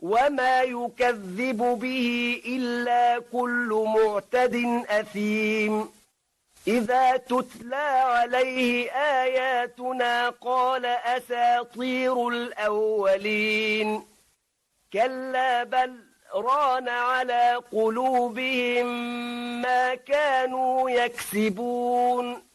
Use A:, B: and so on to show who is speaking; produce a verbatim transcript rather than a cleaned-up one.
A: وما يكذب به إلا كل معتد أثيم إذا تتلى عليه آياتنا قال أساطير الأولين كلا بل ران على قلوبهم ما كانوا يكسبون